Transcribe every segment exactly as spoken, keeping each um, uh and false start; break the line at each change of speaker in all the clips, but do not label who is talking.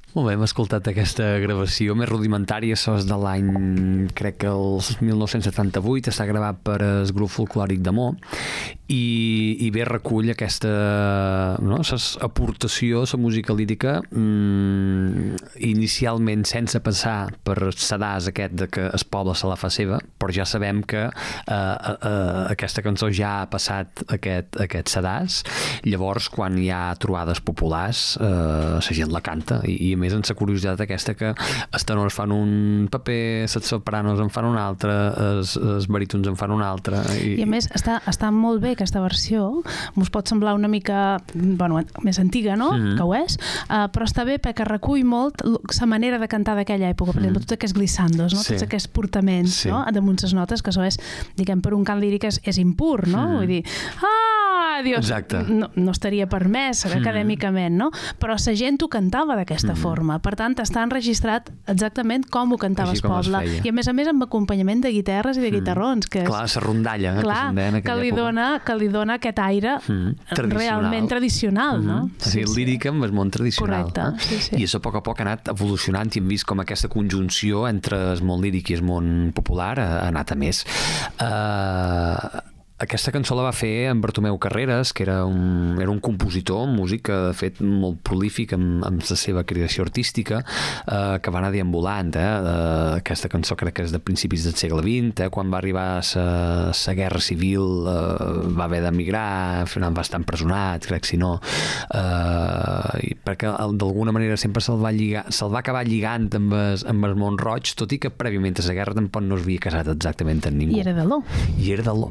Molt bé, hem escoltat aquesta gravació més rudimentària, això és de l'any, crec que el mil nou-cents setanta-vuit, està gravat per el grup folclòric de Mo, i, i bé recull aquesta, no, aportació a la música lírica, mmm, inicialment sense passar per sedàs aquest de que el poble se la fa seva, però ja sabem que eh, eh, aquesta cançó ja ha passat aquest, aquest sedàs, llavors quan hi ha trobades populars eh, la gent la canta, i, i a més en la curiositat aquesta que els tenors fan un paper, les sopranos en fan un altre, els, els barítons en fan un altre. I,
I a més està, està molt bé aquesta versió, us pot semblar una mica bueno, més antiga, no? Mm-hmm. Que ho és, uh, però està bé perquè recull molt la manera de cantar d'aquella època, per exemple, mm-hmm. tots aquests glissandos, no? Sí. Tots aquests portaments, sí. No? Damunt les notes, que això és, diguem, per un cant líric és, és impur, no? Mm-hmm. Vull dir, ah, Dios, no, no estaria permès mm-hmm. acadèmicament, no? Però la gent ho cantava d'aquesta mm-hmm. forma. Per tant, està enregistrat exactament com ho cantava el poble. I a més a més amb acompanyament de guitarres i de guitarrons. Que és,
clar, la rondalla. Eh,
clar, que, que, li dona, que li dona aquest aire mm, tradicional. Realment tradicional. Mm-hmm. No?
Sí, sí, sí. Lírica amb el món tradicional.
Correcte.
Eh?
Sí, sí.
I això a poc a poc ha anat evolucionant i hem vist com aquesta conjunció entre el món líric i el món popular ha anat a més. Uh, Aquesta cançó la va fer en Bartomeu Carreras, que era un, era un compositor, un músic que de fet molt prolífic amb, amb la seva creació artística, eh, que va anar deambulant. Eh? Eh, aquesta cançó crec que és de principis del segle vint, eh? Quan va arribar la guerra civil eh, va haver d'emigrar, al final va estar empresonat, crec si no, eh, perquè d'alguna manera sempre se'l va, lligar, se'l va acabar lligant amb el, amb el món roig, tot i que prèviament a la guerra tampoc no s'havia casat exactament amb ningú.
I era de l'O.
I era de l'O.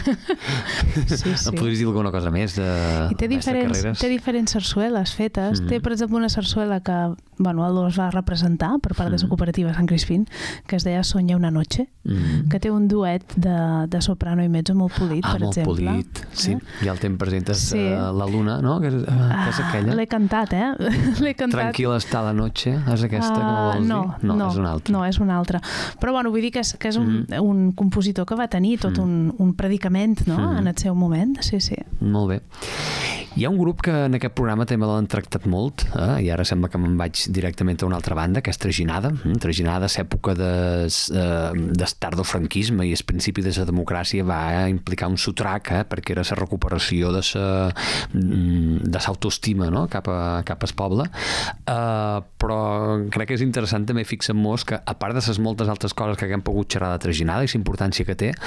Sí, sí. Em podries dir alguna cosa més de
I té diferents, té diferents sarsueles fetes. Mm. Té, per exemple, una sarsuela que bueno, el es va representar per part mm. de la cooperativa Sant Crispín, que es deia Soña una noche, mm. que té un duet de, de soprano i mezzo molt polit,
ah,
per
molt
exemple.
Polit. Sí, eh? Ja el temps presentes
sí.
uh, la Luna, no? Que és, uh, ah, que és aquella.
L'he cantat, eh? L'he cantat.
Tranquil·la està la noche, és aquesta, uh, com vols
no,
dir? No,
no,
és una altra.
No, és una altra. Però bueno, vull dir que és, que és un, mm. un compositor que va tenir tot mm. un, un predicament, no? Mm. En el seu moment, sí, sí.
Molt bé. Hi ha un grup que en aquest programa també l'han tractat molt, eh? I ara sembla que me'n vaig directament a una altra banda, que és Traginada. Traginada, a l'època de, eh, del tardofranquisme i el principi de la democràcia va implicar un sotrac, eh? Perquè era la recuperació de sa, de l'autoestima, no? cap, a, cap al poble. Eh, però crec que és interessant també fixar-nos que, a part de les moltes altres coses que hem pogut xerrar de Traginada i la importància que té,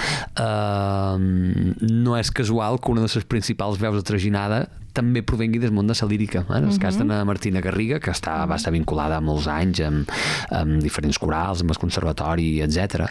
eh, no és casual que una de les principals veus de Traginada també provengui del món de la lírica. Eh? En el cas de Martina Garriga, que està, va estar vinculada molts anys amb, amb diferents corals, amb el conservatori, etcètera.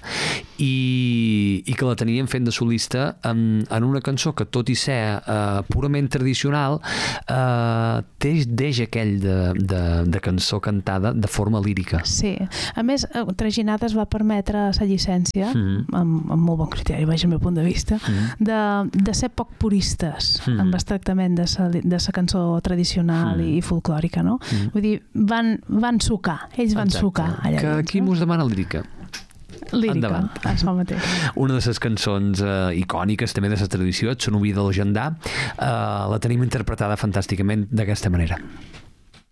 I, i que la tenien fent de solista en, en una cançó que, tot i ser eh, purament tradicional, eh, té deix aquell de, de, de cançó cantada de forma lírica.
Sí. A més, Traginada es va permetre la llicència, mm-hmm. amb, amb molt bon criteri, vaig al meu punt de vista, mm-hmm. de, de ser poc puristes mm-hmm. amb el tractament de la de la cançó tradicional mm. i folclòrica, no? Mm. Vull dir, van, van sucar, ells van Exacte. Sucar allà
que
dins.
Aquí no? Mos demana lírica.
Lírica,
Endavant.
això mateix.
Una de les cançons eh, icòniques també de la tradició, Et son oví del Gendar, eh, la tenim interpretada fantàsticament d'aquesta manera.